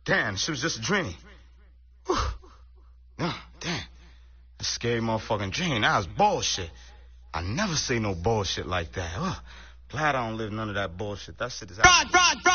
Damn, she was just a dream. Whew. No, damn. A scary motherfucking dream. That was bullshit. I never say no bullshit like that. Glad I don't live none of that bullshit. That shit is out.